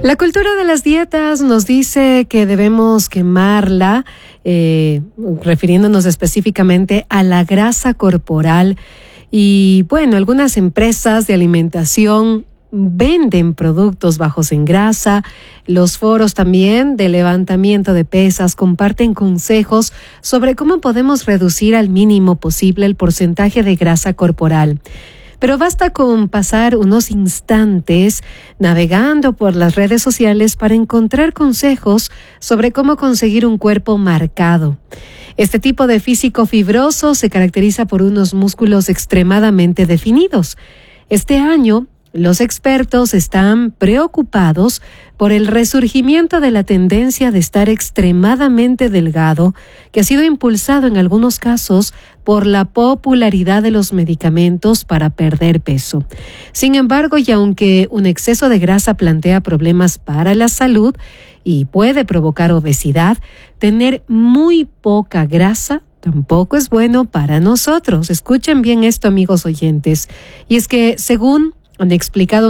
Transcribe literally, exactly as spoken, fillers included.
La cultura de las dietas nos dice que debemos quemarla, eh, refiriéndonos específicamente a la grasa corporal. Y bueno, algunas empresas de alimentación venden productos bajos en grasa. Los foros también de levantamiento de pesas comparten consejos sobre cómo podemos reducir al mínimo posible el porcentaje de grasa corporal. Pero basta con pasar unos instantes navegando por las redes sociales para encontrar consejos sobre cómo conseguir un cuerpo marcado. Este tipo de físico fibroso se caracteriza por unos músculos extremadamente definidos. Este año, los expertos están preocupados por el resurgimiento de la tendencia de estar extremadamente delgado, que ha sido impulsado en algunos casos por la popularidad de los medicamentos para perder peso. Sin embargo, y aunque un exceso de grasa plantea problemas para la salud y puede provocar obesidad, tener muy poca grasa tampoco es bueno para nosotros. Escuchen bien esto, amigos oyentes. Y es que, según han explicado